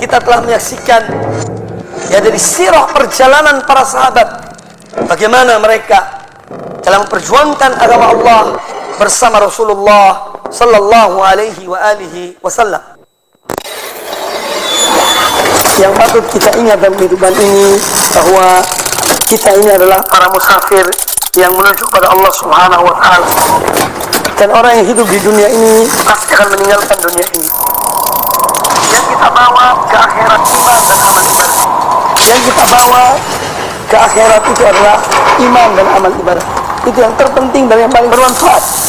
kita telah menyaksikan ya dari sirah perjalanan para sahabat, bagaimana mereka dalam memperjuangkan agama Allah bersama Rasulullah sallallahu alaihi wa alihi wasallam. Yang patut kita ingat dalam kehidupan ini bahwa kita ini adalah para musafir yang menuju pada Allah Subhanahu wa taala. Dan orang yang hidup di dunia ini pasti akan meninggalkan dunia ini. Yang kita bawa ke akhirat iman dan amal ibadah. Yang kita bawa ke akhirat itu adalah iman dan amal ibadah. Itu yang terpenting dan yang paling bermanfaat.